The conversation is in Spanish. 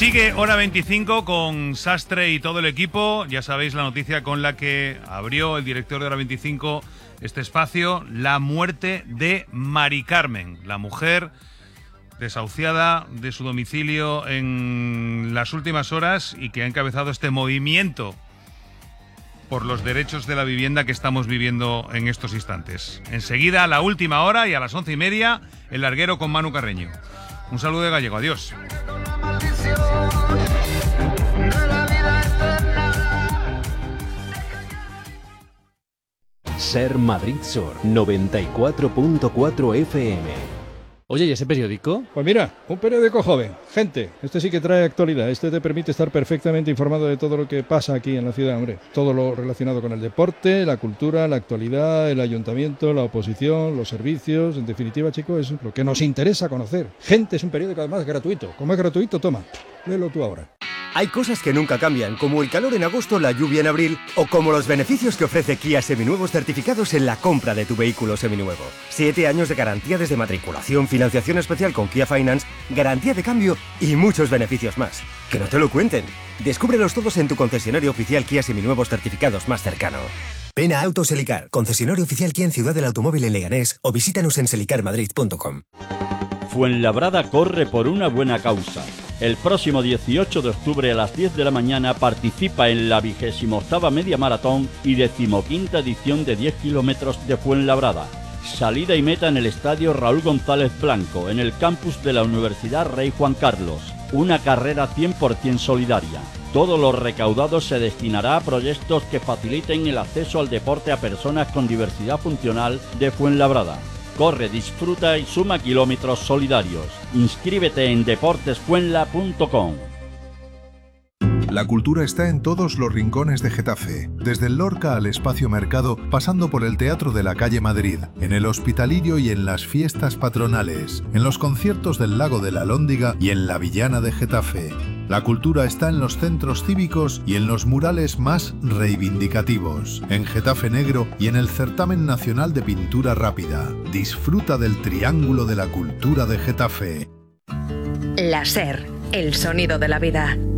Sigue Hora 25 con Sastre y todo el equipo. Ya sabéis la noticia con la que abrió el director de Hora 25 este espacio, la muerte de Mari Carmen, la mujer desahuciada de su domicilio en las últimas horas y que ha encabezado este movimiento por los derechos de la vivienda que estamos viviendo en estos instantes. Enseguida, a la última hora y a las 11:30, El Larguero con Manu Carreño. Un saludo de Gallego, adiós. Ser Madrid Sur 94.4 FM. Oye, ¿y ese periódico? Pues mira, un periódico joven. Gente, este sí que trae actualidad. Este te permite estar perfectamente informado de todo lo que pasa aquí en la ciudad, hombre. Todo lo relacionado con el deporte, la cultura, la actualidad, el ayuntamiento, la oposición, los servicios. En definitiva, chicos, es lo que nos interesa conocer. Gente, es un periódico además gratuito. Como es gratuito, toma, léelo tú ahora. Hay cosas que nunca cambian, como el calor en agosto, la lluvia en abril, o como los beneficios que ofrece Kia Seminuevos certificados en la compra de tu vehículo seminuevo. 7 años de garantía desde matriculación, financiación especial con Kia Finance, garantía de cambio y muchos beneficios más. ¡Que no te lo cuenten! Descúbrelos todos en tu concesionario oficial Kia Seminuevos certificados más cercano. Ven a Autos Selicar, concesionario oficial Kia en Ciudad del Automóvil en Leganés, o visítanos en selicarmadrid.com. Fuenlabrada corre por una buena causa. El próximo 18 de octubre a las 10 de la mañana participa en la 28ª Media Maratón y 15ª edición de 10 kilómetros de Fuenlabrada. Salida y meta en el Estadio Raúl González Blanco, en el campus de la Universidad Rey Juan Carlos. Una carrera 100% solidaria. Todo lo recaudado se destinará a proyectos que faciliten el acceso al deporte a personas con diversidad funcional de Fuenlabrada. Corre, disfruta y suma kilómetros solidarios. Inscríbete en deportesfuenla.com. La cultura está en todos los rincones de Getafe, desde el Lorca al Espacio Mercado, pasando por el Teatro de la Calle Madrid, en el Hospitalillo y en las fiestas patronales, en los conciertos del Lago de la Alhóndiga y en la Villana de Getafe. La cultura está en los centros cívicos y en los murales más reivindicativos, en Getafe Negro y en el Certamen Nacional de Pintura Rápida. Disfruta del Triángulo de la Cultura de Getafe. La SER, el sonido de la vida.